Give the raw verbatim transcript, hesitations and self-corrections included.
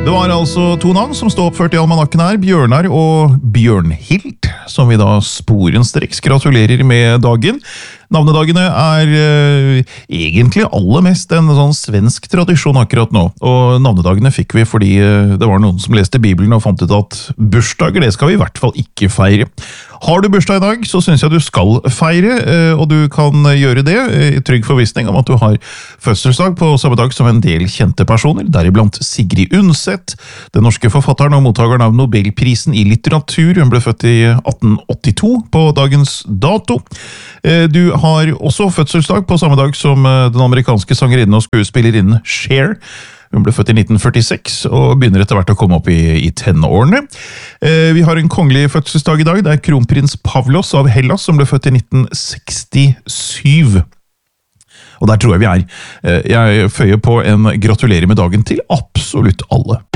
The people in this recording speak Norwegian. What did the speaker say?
Det var altså to navn som stod oppført i almanakken her, Bjørnar og Bjørnhild, som vi da sporenstreks gratulerer med dagen. Navnedagene er uh, egentlig aller mest en sånn svensk tradisjon akkurat nå, og navnedagene fikk vi fordi uh, det var noen som leste Bibelen og fant ut at bursdager, det skal vi i hvert fall ikke feire. Har du bursdag i dag, så synes jeg du skal feire, uh, og du kan gjøre det i trygg forvissning om at du har fødselsdag på samme dag som en del kjente personer, deriblant Sigrid Undset, den norske forfatteren og mottakeren av Nobelprisen i litteratur. Hun ble født i atten åttito på dagens dato. Uh, du har også fødselsdag på samme dag som den amerikanske sangerinnen og skuespillerinnen Cher. Hun ble født i nitten førtiseks og begynner etter hvert å komme opp i, i tenårene. Eh, vi har en kongelig fødselsdag i dag. Det er kronprins Pavlos av Hellas som ble født i nitten sekstisju. Og der tror jeg vi er. Eh, jeg føyer på en gratulerer med dagen til absolutt alle.